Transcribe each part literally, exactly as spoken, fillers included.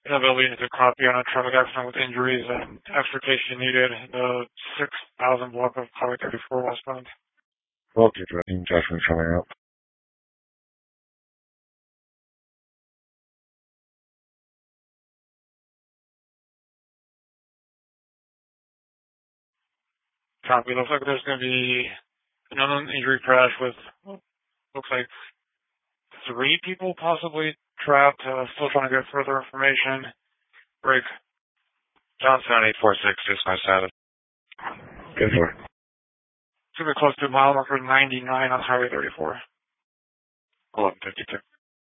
inability to copy on a traffic accident with injuries and extrication needed. The six thousand block of Highway thirty-four westbound. Okay, tracking, Joshua showing up. Copy. Looks like there's going to be an injury crash with, looks like three people possibly trapped. Uh, still trying to get further information. Break. Johnstown eight four six, dispatch status. Good for. It's going to be close to mile marker ninety-nine on Highway thirty-four. eleven fifty-two.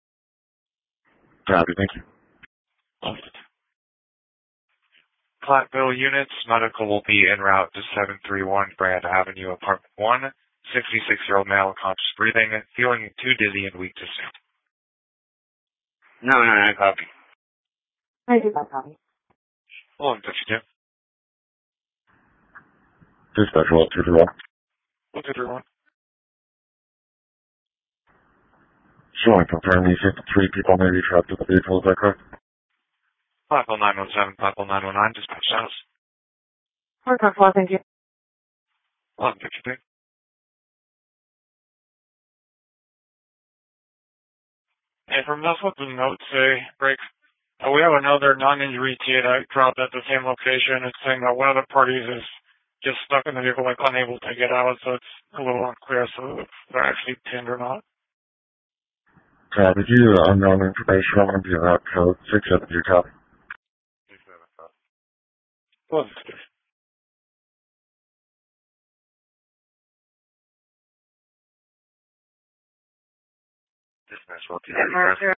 Copy, thank you. Platteville units, medical will be en route to seven three one Grand Avenue, apartment one. sixty-six-year-old male, conscious breathing, feeling too dizzy and weak to stand. No, no, no, copy. I do not copy. eleven fifty-two. Dispatch, well, two three one. What's it, everyone? Showing, confirm these fifty-three people may be trapped in the vehicle, is that correct? Platteville nine one seven, Platteville nine one nine, dispatch status. Hard talk, well, thank you. eleven fifty-three. And from that's what the notes say, Break. Uh, we have another non-injury T that dropped at the same location. It's saying that one of the parties is just stuck in the vehicle, like unable to get out, so it's a little unclear so if they're actually pinned or not. Copy, you uh, unknown information, I'm going to be about code six seven two, copy. Well, Dispatch, well, two thirty-five.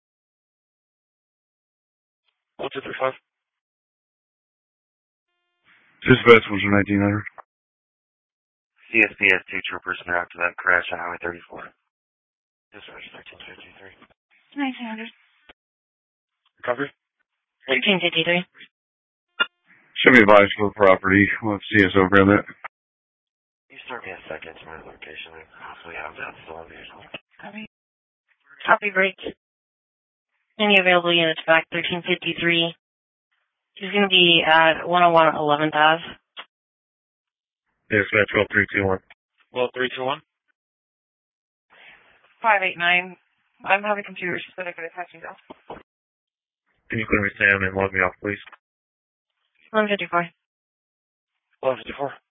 one two three five. Dispatch, was nineteen hundred. C S P S two troopers in route to that crash on Highway thirty-four. Dispatch thirteen fifty-three. nineteen hundred. Copy. thirteen fifty-three. Should be advised for the property. We'll have C S O grab that. You start me a second to my location and hopefully have that still on vehicle. Copy. Copy, break. Any available units back, thirteen fifty-three. He's going to be at one oh one eleventh Ave. Dispatch, well, three two one. Well, three two one. five eight nine. I'm having computers so that I could attach you off. Can you clear me Sam and log me off, please? one fifty-four. eleven fifty-four.